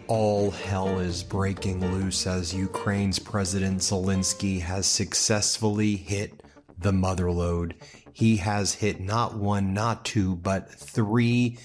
All hell is breaking loose as Ukraine's President Zelensky has successfully hit the motherlode. He has hit not one, not two, but three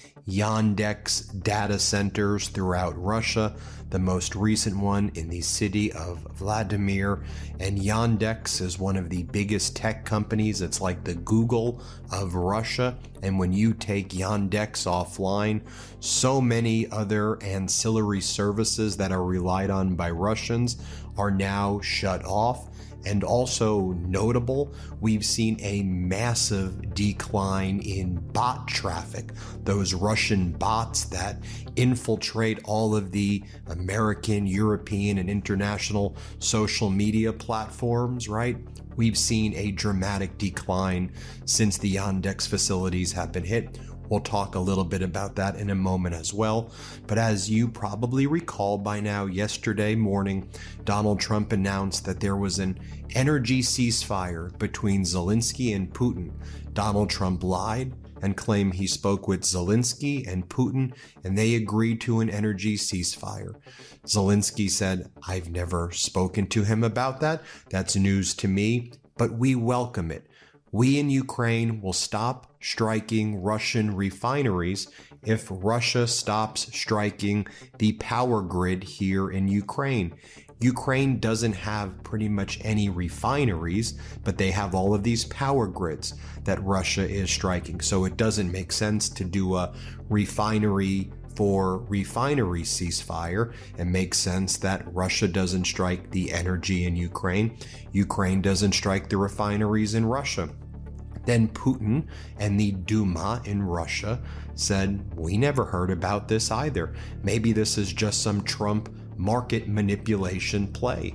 Yandex data centers throughout Russia, the most recent one in the city of Vladimir. And Yandex is one of the biggest tech companies. It's like the Google of Russia. And when you take Yandex offline, so many other ancillary services that are relied on by Russians are now shut off. And also notable, we've seen a massive decline in bot traffic, those Russian bots that infiltrate all of the American, European, and international social media platforms, right? We've seen a dramatic decline since the Yandex facilities have been hit. We'll talk a little bit about that in a moment as well. But as you probably recall by now, yesterday morning, Donald Trump announced that there was an energy ceasefire between Zelensky and Putin. Donald Trump lied and claimed he spoke with Zelensky and Putin, and they agreed to an energy ceasefire. Zelensky said, "I've never spoken to him about that. That's news to me, but we welcome it. We in Ukraine will stop striking Russian refineries if Russia stops striking the power grid here in Ukraine." Ukraine doesn't have pretty much any refineries, but they have all of these power grids that Russia is striking. So it doesn't make sense to do a refinery for refinery ceasefire. It makes sense that Russia doesn't strike the energy in Ukraine. Ukraine doesn't strike the refineries in Russia. Then Putin and the Duma in Russia said, "We never heard about this either. Maybe this is just some Trump market manipulation play."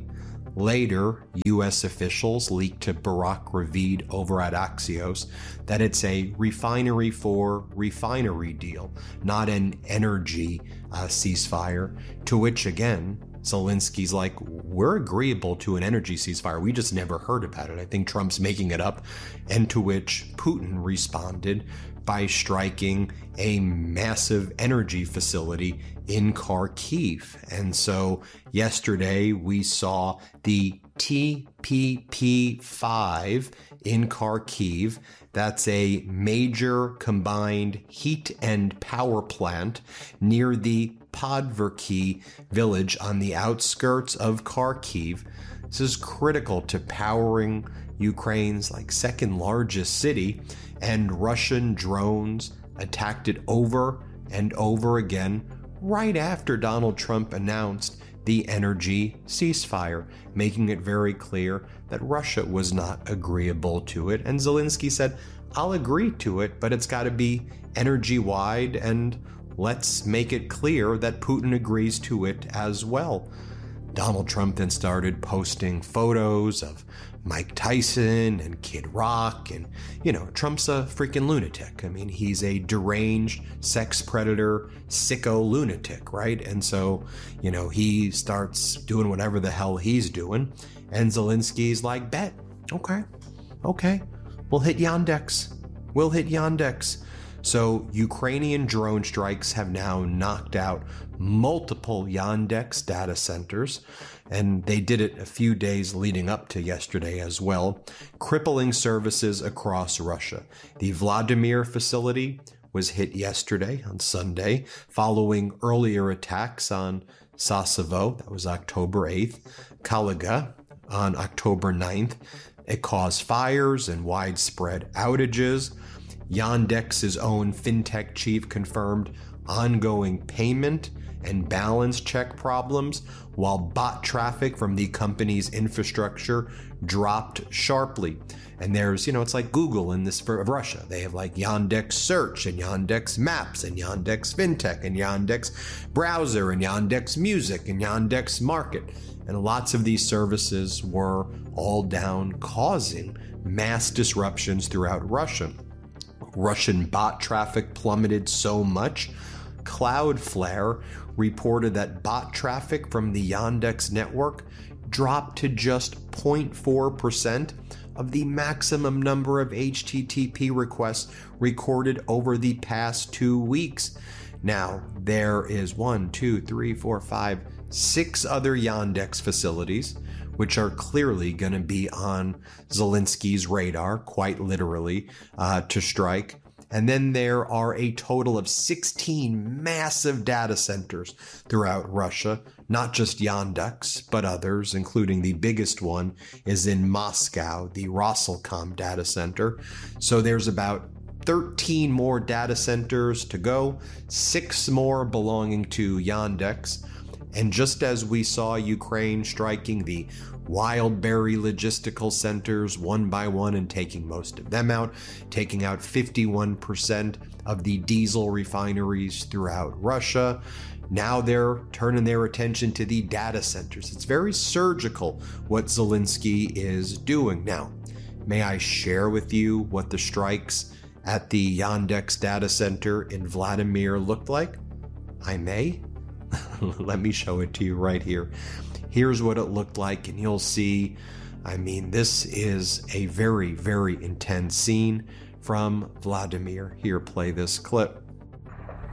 Later, U.S. officials leaked to Barak Ravid over at Axios that it's a refinery for refinery deal, not an energy ceasefire, to which, again, Zelensky's like, "We're agreeable to an energy ceasefire. We just never heard about it. I think Trump's making it up." And to which Putin responded by striking a massive energy facility in Kharkiv. And so yesterday we saw the TPP-5 in Kharkiv. That's a major combined heat and power plant near the Podverki village on the outskirts of Kharkiv. This is critical to powering Ukraine's second largest city, and Russian drones attacked it over and over again right after Donald Trump announced the energy ceasefire, making it very clear that Russia was not agreeable to it. And Zelensky said, "I'll agree to it, but it's got to be energy-wide, and let's make it clear that Putin agrees to it as well." Donald Trump then started posting photos of Mike Tyson and Kid Rock, and, Trump's a freaking lunatic. I mean, he's a deranged sex predator, sicko lunatic, right? And so, he starts doing whatever the hell he's doing, and Zelensky's like, "Bet, okay, we'll hit Yandex. So Ukrainian drone strikes have now knocked out multiple Yandex data centers, and they did it a few days leading up to yesterday as well, crippling services across Russia. The Vladimir facility was hit yesterday on Sunday, following earlier attacks on Sasavo, that was October 8th, Kalaga on October 9th. It caused fires and widespread outages. Yandex's own fintech chief confirmed ongoing payment and balance check problems, while bot traffic from the company's infrastructure dropped sharply. And there's, it's like Google in this for Russia. They have Yandex Search and Yandex Maps and Yandex Fintech and Yandex Browser and Yandex Music and Yandex Market. And lots of these services were all down, causing mass disruptions throughout Russia. Russian bot traffic plummeted so much, Cloudflare reported that bot traffic from the Yandex network dropped to just 0.4% of the maximum number of HTTP requests recorded over the past 2 weeks. Now, there is 1, 2, 3, 4, 5, 6 other Yandex facilities, which are clearly going to be on Zelensky's radar, quite literally, to strike. And then there are a total of 16 massive data centers throughout Russia, not just Yandex, but others, including the biggest one is in Moscow, the Rosalcom data center. So there's about 13 more data centers to go, 6 more belonging to Yandex. And just as we saw Ukraine striking the Wildberry logistical centers one by one and taking most of them out, taking out 51% of the diesel refineries throughout Russia, now they're turning their attention to the data centers. It's very surgical what Zelensky is doing. Now, may I share with you what the strikes at the Yandex data center in Vladimir looked like? I may. Let me show it to you right here. Here's what it looked like, and you'll see, I mean, this is a very, very intense scene from Vladimir. Here, play this clip.